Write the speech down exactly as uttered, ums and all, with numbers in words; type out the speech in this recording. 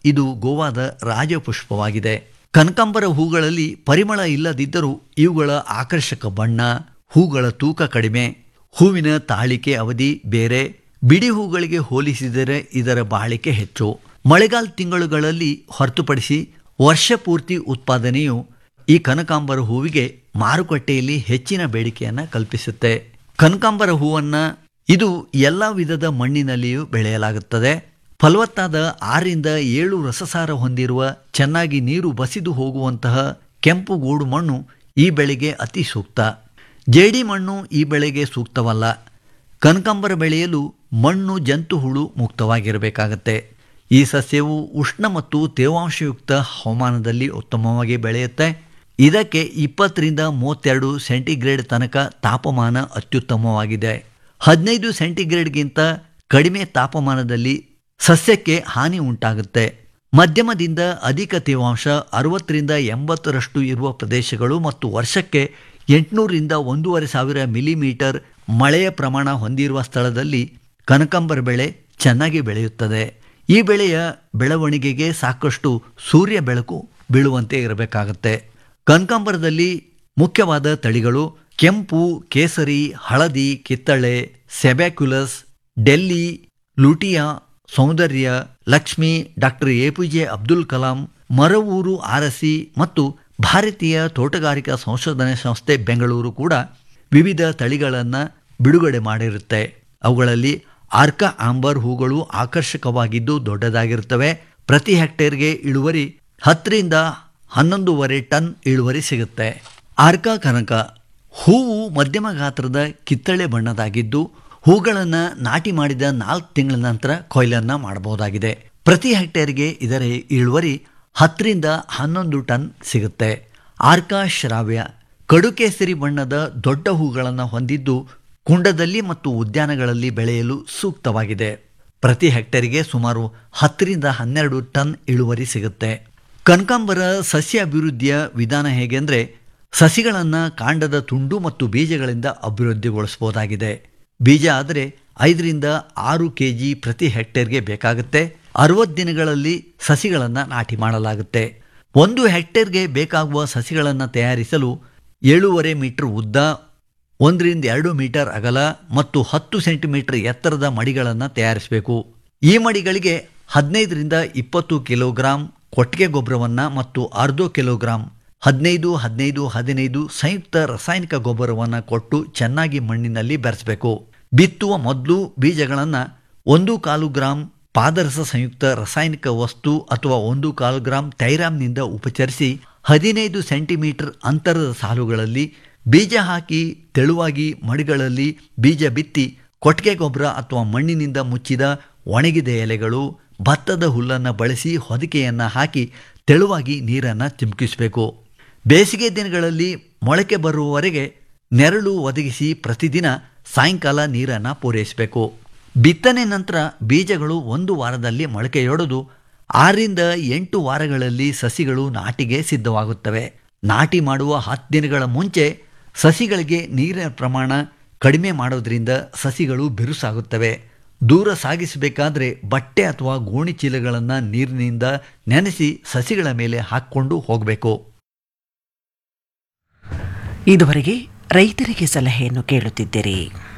ಇದು ಗೋವಾದ ರಾಜಪುಷ್ಪವಾಗಿದೆ. ಕನಕಾಂಬರ ಹೂಗಳಲ್ಲಿ ಪರಿಮಳ ಇಲ್ಲದಿದ್ದರೂ ಇವುಗಳ ಆಕರ್ಷಕ ಬಣ್ಣ, ಹೂಗಳ ತೂಕ ಕಡಿಮೆ, ಹೂವಿನ ತಾಳಿಕೆ ಅವಧಿ ಬೇರೆ, ಬಿಡಿ ಹೂಗಳಿಗೆ ಹೋಲಿಸಿದರೆ ಇದರ ಬಾಳಿಕೆ ಹೆಚ್ಚು. ಮಳೆಗಾಲ ತಿಂಗಳುಗಳಲ್ಲಿ ಹೊರತುಪಡಿಸಿ ವರ್ಷ ಪೂರ್ತಿ ಉತ್ಪಾದನೆಯು ಈ ಕನಕಾಂಬರ ಹೂವಿಗೆ ಮಾರುಕಟ್ಟೆಯಲ್ಲಿ ಹೆಚ್ಚಿನ ಬೇಡಿಕೆಯನ್ನು ಕಲ್ಪಿಸುತ್ತೆ. ಕನಕಾಂಬರ ಹೂವನ್ನು ಇದು ಎಲ್ಲ ವಿಧದ ಮಣ್ಣಿನಲ್ಲಿಯೂ ಬೆಳೆಯಲಾಗುತ್ತದೆ. ಫಲವತ್ತಾದ ಆರರಿಂದ ಏಳು ರಸಸಾರ ಹೊಂದಿರುವ ಚೆನ್ನಾಗಿ ನೀರು ಬಸಿದು ಹೋಗುವಂತಹ ಕೆಂಪು ಗೂಡು ಮಣ್ಣು ಈ ಬೆಳೆಗೆ ಅತಿ ಸೂಕ್ತ. ಜೇಡಿ ಮಣ್ಣು ಈ ಬೆಳೆಗೆ ಸೂಕ್ತವಲ್ಲ. ಕನಕಾಂಬರ ಬೆಳೆಯಲು ಮಣ್ಣು ಜಂತು ಹುಳು ಮುಕ್ತವಾಗಿರಬೇಕಾಗತ್ತೆ. ಈ ಸಸ್ಯವು ಉಷ್ಣ ಮತ್ತು ತೇವಾಂಶಯುಕ್ತ ಹವಾಮಾನದಲ್ಲಿ ಉತ್ತಮವಾಗಿ ಬೆಳೆಯುತ್ತೆ. ಇದಕ್ಕೆ ಇಪ್ಪತ್ತರಿಂದ ಮೂವತ್ತೆರಡು ಸೆಂಟಿಗ್ರೇಡ್ ತನಕ ತಾಪಮಾನ ಅತ್ಯುತ್ತಮವಾಗಿದೆ. ಹದಿನೈದು ಸೆಂಟಿಗ್ರೇಡ್ಗಿಂತ ಕಡಿಮೆ ತಾಪಮಾನದಲ್ಲಿ ಸಸ್ಯಕ್ಕೆ ಹಾನಿ ಉಂಟಾಗುತ್ತೆ. ಮಧ್ಯಮದಿಂದ ಅಧಿಕ ತೇವಾಂಶ ಅರವತ್ತರಿಂದ ಎಂಬತ್ತರಷ್ಟು ಇರುವ ಪ್ರದೇಶಗಳು ಮತ್ತು ವರ್ಷಕ್ಕೆ ಎಂಟುನೂರಿಂದ ಒಂದೂವರೆ ಸಾವಿರ ಮಿಲಿಮೀಟರ್ ಮಳೆಯ ಪ್ರಮಾಣ ಹೊಂದಿರುವ ಸ್ಥಳದಲ್ಲಿ ಕನಕಾಂಬರ ಬೆಳೆ ಚೆನ್ನಾಗಿ ಬೆಳೆಯುತ್ತದೆ. ಈ ಬೆಳೆಯ ಬೆಳವಣಿಗೆಗೆ ಸಾಕಷ್ಟು ಸೂರ್ಯ ಬೆಳಕು ಬೀಳುವಂತೆ ಇರಬೇಕಾಗತ್ತೆ. ಕನಕಾಂಬರದಲ್ಲಿ ಮುಖ್ಯವಾದ ತಳಿಗಳು ಕೆಂಪು, ಕೇಸರಿ, ಹಳದಿ, ಕಿತ್ತಳೆ, ಸೆಬ್ಯಾಕ್ಯುಲಸ್, ಡೆಲ್ಲಿ, ಲೂಟಿಯಾ, ಸೌಂದರ್ಯ, Lakshmi, doctor A P J Abdul Kalam, Maravoor ಆರಸಿ ಮತ್ತು ಭಾರತೀಯ ತೋಟಗಾರಿಕಾ ಸಂಶೋಧನೆ ಸಂಸ್ಥೆ ಬೆಂಗಳೂರು ಕೂಡ ವಿವಿಧ ತಳಿಗಳನ್ನು ಬಿಡುಗಡೆ ಮಾಡಿರುತ್ತೆ. ಅವುಗಳಲ್ಲಿ ಆರ್ಕಾ ಆಂಬರ್ ಹೂಗಳು ಆಕರ್ಷಕವಾಗಿದ್ದು ದೊಡ್ಡದಾಗಿರುತ್ತವೆ. ಪ್ರತಿ ಹೆಕ್ಟೇರ್ಗೆ ಇಳುವರಿ ಹತ್ತರಿಂದ ಹನ್ನೊಂದೂವರೆ ಟನ್ ಇಳುವರಿ ಸಿಗುತ್ತೆ. ಆರ್ಕಾ ಕನಕ ಹೂವು ಮಧ್ಯಮ ಗಾತ್ರದ ಕಿತ್ತಳೆ ಬಣ್ಣದಾಗಿದ್ದು ಹೂಗಳನ್ನು ನಾಟಿ ಮಾಡಿದ ನಾಲ್ಕು ತಿಂಗಳ ನಂತರ ಕೊಯ್ಲನ್ನು ಮಾಡಬಹುದಾಗಿದೆ. ಪ್ರತಿ ಹೆಕ್ಟೇರ್ಗೆ ಇದರ ಇಳುವರಿ ಹತ್ತರಿಂದ ಹನ್ನೊಂದು ಟನ್ ಸಿಗುತ್ತೆ. ಆರ್ಕಾ ಶ್ರಾವ್ಯ ಕಡುಕೇಸರಿ ಬಣ್ಣದ ದೊಡ್ಡ ಹೂಗಳನ್ನು ಹೊಂದಿದ್ದು ಕುಂಡದಲ್ಲಿ ಮತ್ತು ಉದ್ಯಾನಗಳಲ್ಲಿ ಬೆಳೆಯಲು ಸೂಕ್ತವಾಗಿದೆ. ಪ್ರತಿ ಹೆಕ್ಟೇರ್ಗೆ ಸುಮಾರು ಹತ್ತರಿಂದ ಹನ್ನೆರಡು ಟನ್ ಇಳುವರಿ ಸಿಗುತ್ತೆ. ಕನಕಾಂಬರ ಸಸ್ಯ ಅಭಿವೃದ್ಧಿಯ ವಿಧಾನ ಹೇಗೆ ಅಂದರೆ, ಸಸಿಗಳನ್ನು ಕಾಂಡದ ತುಂಡು ಮತ್ತು ಬೀಜಗಳಿಂದ ಅಭಿವೃದ್ಧಿಗೊಳಿಸಬಹುದಾಗಿದೆ. ಬೀಜ ಆದರೆ ಐದರಿಂದ ಆರು ಕೆ ಜಿ ಪ್ರತಿ ಹೆಕ್ಟೇರ್ಗೆ ಬೇಕಾಗುತ್ತೆ. ಅರವತ್ತು ದಿನಗಳಲ್ಲಿ ಸಸಿಗಳನ್ನು ನಾಟಿ ಮಾಡಲಾಗುತ್ತೆ. ಒಂದು ಹೆಕ್ಟೇರ್ಗೆ ಬೇಕಾಗುವ ಸಸಿಗಳನ್ನು ತಯಾರಿಸಲು ಏಳೂವರೆ ಮೀಟರ್ ಉದ್ದ, ಒಂದರಿಂದ ಎರಡು ಮೀಟರ್ ಅಗಲ ಮತ್ತು ಹತ್ತು ಸೆಂಟಿಮೀಟರ್ ಎತ್ತರದ ಮಡಿಗಳನ್ನು ತಯಾರಿಸಬೇಕು. ಈ ಮಡಿಗಳಿಗೆ ಹದಿನೈದರಿಂದ ಇಪ್ಪತ್ತು ಕಿಲೋಗ್ರಾಂ ಕೊಟ್ಟಿಗೆ ಗೊಬ್ಬರವನ್ನು ಮತ್ತು ಅರ್ಧ ಕಿಲೋಗ್ರಾಂ ಹದಿನೈದು ಹದಿನೈದು ಹದಿನೈದು ಸಂಯುಕ್ತ ರಾಸಾಯನಿಕ ಗೊಬ್ಬರವನ್ನು ಕೊಟ್ಟು ಚೆನ್ನಾಗಿ ಮಣ್ಣಿನಲ್ಲಿ ಬೆರೆಸಬೇಕು. ಬಿತ್ತುವ ಮೊದಲು ಬೀಜಗಳನ್ನು ಒಂದು ಕಾಲು ಗ್ರಾಂ ಪಾದರಸ ಸಂಯುಕ್ತ ರಾಸಾಯನಿಕ ವಸ್ತು ಅಥವಾ ಒಂದು ಕಾಲು ಗ್ರಾಂ ಥೈರಾಮ್ನಿಂದ ಉಪಚರಿಸಿ ಹದಿನೈದು ಸೆಂಟಿಮೀಟರ್ ಅಂತರದ ಸಾಲುಗಳಲ್ಲಿ ಬೀಜ ಹಾಕಿ ತೆಳುವಾಗಿ ಮಡಿಗಳಲ್ಲಿ ಬೀಜ ಬಿತ್ತಿ ಕೊಟ್ಟಿಗೆ ಗೊಬ್ಬರ ಅಥವಾ ಮಣ್ಣಿನಿಂದ ಮುಚ್ಚಿದ ಒಣಗಿದ ಎಲೆಗಳು, ಭತ್ತದ ಹುಲ್ಲನ್ನು ಬಳಸಿ ಹೊದಿಕೆಯನ್ನು ಹಾಕಿ ತೆಳುವಾಗಿ ನೀರನ್ನು ಚಿಮುಕಿಸಬೇಕು. ಬೇಸಿಗೆ ದಿನಗಳಲ್ಲಿ ಮೊಳಕೆ ಬರುವವರೆಗೆ ನೆರಳು ಒದಗಿಸಿ ಪ್ರತಿದಿನ ಸಾಯಂಕಾಲ ನೀರನ್ನು ಪೂರೈಸಬೇಕು. ಬಿತ್ತನೆ ನಂತರ ಬೀಜಗಳು ಒಂದು ವಾರದಲ್ಲಿ ಮೊಳಕೆಯೊಡೆದು ಆರರಿಂದ ಎಂಟು ವಾರಗಳಲ್ಲಿ ಸಸಿಗಳು ನಾಟಿಗೆ ಸಿದ್ಧವಾಗುತ್ತವೆ. ನಾಟಿ ಮಾಡುವ ಹತ್ತು ದಿನಗಳ ಮುಂಚೆ ಸಸಿಗಳಿಗೆ ನೀರಿನ ಪ್ರಮಾಣ ಕಡಿಮೆ ಮಾಡೋದ್ರಿಂದ ಸಸಿಗಳು ಬಿರುಸಾಗುತ್ತವೆ. ದೂರ ಸಾಗಿಸಬೇಕಾದ್ರೆ ಬಟ್ಟೆ ಅಥವಾ ಗೋಣಿ ಚೀಲಗಳನ್ನು ನೀರಿನಿಂದ ನೆನೆಸಿ ಸಸಿಗಳ ಮೇಲೆ ಹಾಕ್ಕೊಂಡು ಹೋಗಬೇಕು. ಇದುವರೆಗೆ ರೈತರಿಗೆ ಸಲಹೆಯನ್ನು ಕೇಳುತ್ತಿದ್ದೀರಿ.